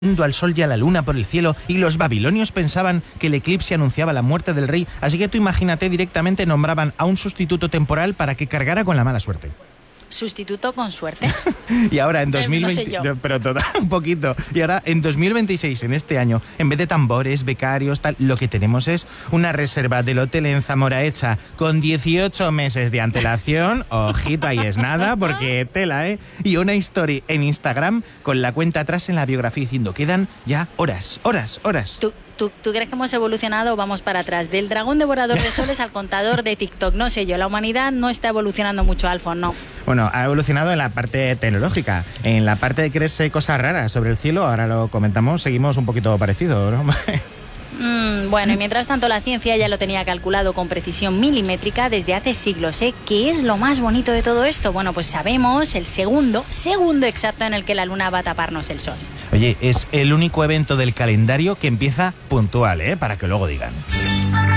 al sol y a la luna por el cielo, y los babilonios pensaban que el eclipse anunciaba la muerte del rey, así que tú imagínate, directamente nombraban a un sustituto temporal para que cargara con la mala suerte. Sustituto con suerte. Y ahora en 2020... No sé yo. Pero todo, un poquito. Y ahora en 2026, en este año, en vez de tambores, becarios, tal, lo que tenemos es una reserva del hotel en Zamora hecha con 18 meses de antelación. Ojito, ahí es nada, porque tela, ¿eh? Y una story en Instagram con la cuenta atrás en la biografía diciendo, quedan ya horas. ¿Tú crees que hemos evolucionado o vamos para atrás? Del dragón devorador de soles al contador de TikTok. No sé yo, la humanidad no está evolucionando mucho, Alfon, no. Bueno, ha evolucionado en la parte tecnológica. En la parte de creerse cosas raras sobre el cielo, ahora lo comentamos, seguimos un poquito parecido, ¿no? Bueno, y mientras tanto la ciencia ya lo tenía calculado con precisión milimétrica desde hace siglos, ¿eh? ¿Qué es lo más bonito de todo esto? Bueno, pues sabemos el segundo exacto en el que la luna va a taparnos el sol. Oye, es el único evento del calendario que empieza puntual, ¿eh? Para que luego digan.